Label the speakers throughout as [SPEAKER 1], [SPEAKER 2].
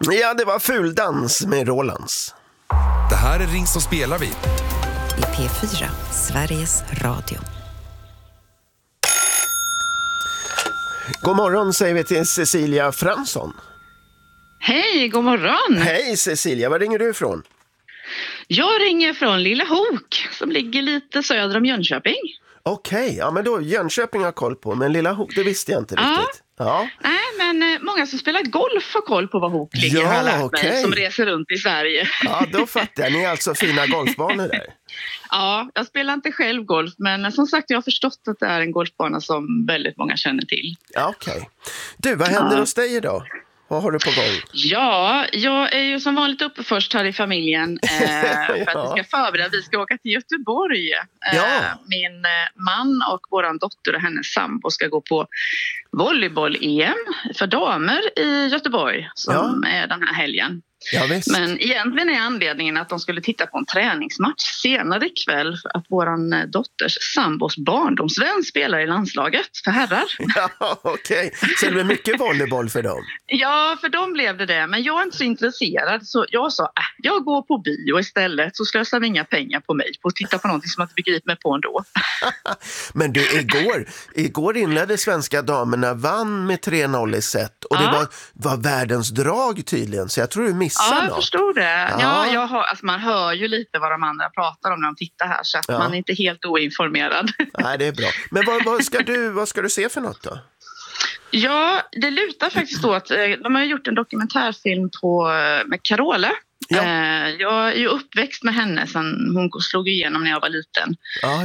[SPEAKER 1] Ja, det var Fuldans med Rolands.
[SPEAKER 2] Det här är Ring så spelar vi.
[SPEAKER 3] I P4, Sveriges Radio.
[SPEAKER 1] God morgon säger vi till Cecilia Fransson.
[SPEAKER 4] Hej, god morgon.
[SPEAKER 1] Hej Cecilia, var ringer du ifrån?
[SPEAKER 4] Jag ringer från Lilla Hok som ligger lite söder om Jönköping.
[SPEAKER 1] Okej, ja men då Jönköping har koll på, men Lilla Hok, det visste jag inte riktigt. Ja.
[SPEAKER 4] Nej, men många som spelar golf har koll på var Hok ligger,
[SPEAKER 1] Ja,
[SPEAKER 4] har jag lärt
[SPEAKER 1] okej.
[SPEAKER 4] mig, som reser runt i Sverige.
[SPEAKER 1] Ja, då fattar jag. Ni är alltså fina golfbanor där.
[SPEAKER 4] Ja, jag spelar inte själv golf, men som sagt jag har förstått att det är en golfbana som väldigt många känner till.
[SPEAKER 1] Ja, okej. Du, vad händer hos dig idag? Vad har du på gång?
[SPEAKER 4] Ja, jag är ju som vanligt uppe först här i familjen för att vi ska förbereda. Vi ska åka till Göteborg. Min man och våran dotter och hennes sambo ska gå på volleyboll-EM för damer i Göteborg som är den här helgen.
[SPEAKER 1] Ja, visst.
[SPEAKER 4] Men egentligen är anledningen att de skulle titta på en träningsmatch senare ikväll för att våran dotters sambos barndomsvän spelar i landslaget för herrar.
[SPEAKER 1] Ja, okej. Så det blir mycket volleyboll för dem?
[SPEAKER 4] Ja, för dem blev det. Men jag är inte så intresserad. Så jag sa, jag går på bio istället. Så slösar vi inga pengar på mig på att titta på någonting som jag inte begriper mig på ändå.
[SPEAKER 1] Men du, igår inledde svenska damerna, vann med 3-0 i set. Och det var världens drag tydligen. Så jag tror du missade något.
[SPEAKER 4] Jag förstår det. Ja, man hör ju lite vad de andra pratar om när de tittar här. Så att man är inte helt oinformerad.
[SPEAKER 1] Nej, det är bra. Men vad ska du se för något då?
[SPEAKER 4] Ja, det lutar faktiskt då att de har gjort en dokumentärfilm med Carola.
[SPEAKER 1] Ja.
[SPEAKER 4] Jag är ju uppväxt med henne sen hon slog igenom när jag var liten.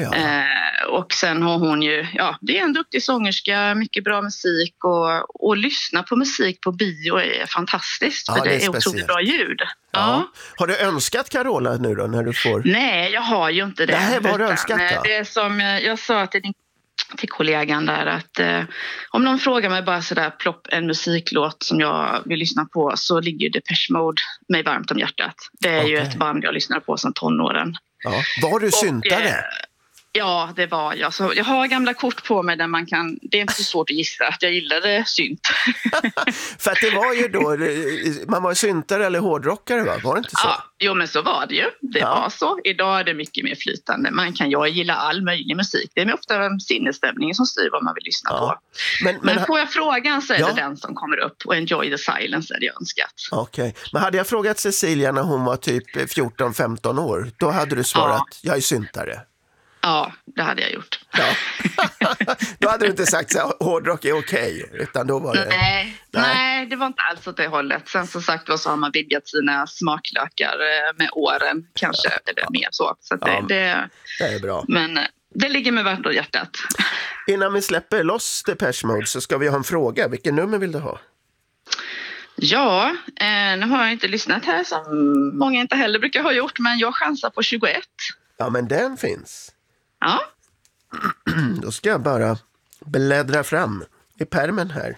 [SPEAKER 4] Och sen har hon ju, det är en duktig sångerska, mycket bra musik och lyssna på musik på bio är fantastiskt för det är otroligt bra ljud. Ja.
[SPEAKER 1] Har du önskat Carola nu då när du får?
[SPEAKER 4] Nej, jag har ju inte det.
[SPEAKER 1] Nej, vad har du önskat då?
[SPEAKER 4] Det är som jag sa till kollegan där att om någon frågar mig bara sådär plopp en musiklåt som jag vill lyssna på så ligger ju Depeche Mode mig varmt om hjärtat. Det är ju ett band jag lyssnar på sedan tonåren.
[SPEAKER 1] Ja. Var du syntare?
[SPEAKER 4] Ja, det var jag. Så jag har gamla kort på mig där man kan, det är inte så svårt att gissa att jag gillade synt.
[SPEAKER 1] För att det var ju då, man var syntare eller hårdrockare va? Var det inte så?
[SPEAKER 4] Ja, jo men så var det ju. Det var så. Idag är det mycket mer flytande. Jag gillar all möjlig musik. Det är ofta sinnesstämningen som styr vad man vill lyssna på. Men får jag frågan så är det den som kommer upp. Och Enjoy the Silence är det önskat.
[SPEAKER 1] Okej. Men hade jag frågat Cecilia när hon var typ 14-15 år, då hade du svarat, jag är syntare.
[SPEAKER 4] Ja, det hade jag gjort.
[SPEAKER 1] Ja. Då hade du inte sagt så hårdrock är okej, utan då var det...
[SPEAKER 4] Nej, det var inte alls åt det hållet. Sen som sagt så har man vidgat sina smaklökar med åren. Kanske är det mer så. Så det
[SPEAKER 1] är bra. Men
[SPEAKER 4] det ligger med varmt och hjärtat.
[SPEAKER 1] Innan vi släpper loss Depeche Mode så ska vi ha en fråga. Vilken nummer vill du ha?
[SPEAKER 4] Ja, nu har jag inte lyssnat här som många inte heller brukar ha gjort. Men jag chansar på 21.
[SPEAKER 1] Ja, men den finns.
[SPEAKER 4] Ja.
[SPEAKER 1] Då ska jag bara bläddra fram i pärmen här.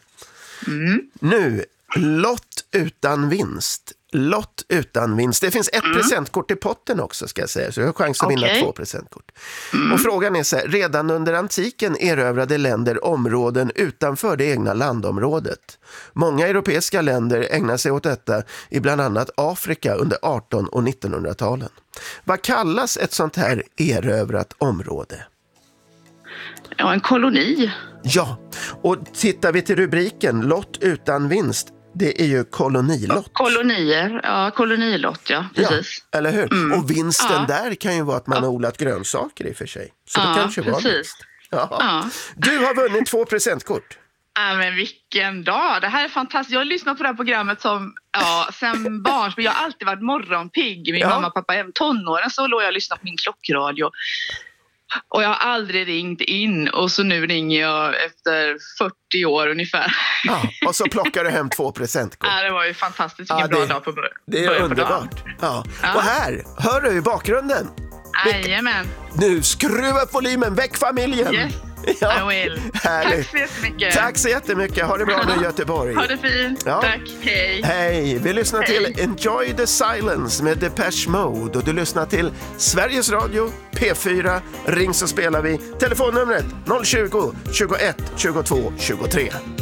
[SPEAKER 1] Nu, lott utan vinst. Lott utan vinst. Det finns ett presentkort i potten också ska jag säga. Så jag har chans att vinna 2 presentkort. Och frågan är så här, redan under antiken erövrade länder områden utanför det egna landområdet. Många europeiska länder ägnar sig åt detta i bland annat Afrika under 1800- och 1900-talen. Vad kallas ett sånt här erövrat område?
[SPEAKER 4] Ja, en koloni.
[SPEAKER 1] Ja, och tittar vi till rubriken Lott utan vinst, det är ju kolonilott.
[SPEAKER 4] Kolonier, kolonilott, precis.
[SPEAKER 1] Ja, eller hur? Och vinsten där kan ju vara att man har odlat grönsaker i och för sig. Så det kanske var vinst. Ja. Du har vunnit 2 presentkort.
[SPEAKER 4] Ja, men vilken dag. Det här är fantastiskt. Jag har lyssnat på det här programmet sen barn. Jag har alltid varit morgonpigg. Min mamma och pappa är tonåren så låg jag och lyssnade på min klockradio. Och jag har aldrig ringt in och så nu ringer jag efter 40 år ungefär.
[SPEAKER 1] Ja, och så plockar du hem 2 presentkort.
[SPEAKER 4] Ja, det var ju fantastiskt. Vilken bra dag på början.
[SPEAKER 1] Det är underbart. Ja. Och här, hör du i bakgrunden?
[SPEAKER 4] Jajamän.
[SPEAKER 1] Nu skruva upp volymen, väck familjen.
[SPEAKER 4] Yes, I will.
[SPEAKER 1] Härligt.
[SPEAKER 4] Tack så jättemycket.
[SPEAKER 1] Tack så jättemycket. Ha det bra nu i Göteborg.
[SPEAKER 4] Ha det fint.
[SPEAKER 1] Ja.
[SPEAKER 4] Tack. Hej.
[SPEAKER 1] Hej. Vi lyssnar till Enjoy the Silence med Depeche Mode. Och du lyssnar till Sveriges Radio, P4. Ring så spelar vi. Telefonnumret 020 21 22 23.